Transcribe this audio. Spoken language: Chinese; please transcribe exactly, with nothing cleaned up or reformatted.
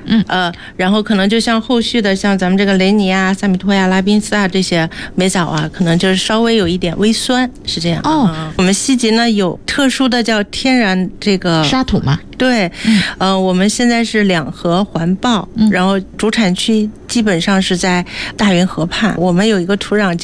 嗯呃，然后可能就像后续的像咱们这个雷尼啊、萨米托呀、拉宾斯啊这些美藻啊，可能就是稍微有一点微酸，是这样。 哦， 嗯、我们西极呢有特殊的叫天然这个沙土嘛。 对，嗯、呃，我们现在是两河环抱， 嗯、 然后主产区基本上是在大运河畔。我们有一个土壤